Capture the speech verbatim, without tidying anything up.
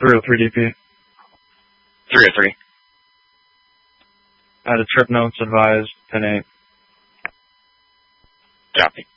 three oh three D P. three oh three. At a trip notes advised, ten eight. Copy.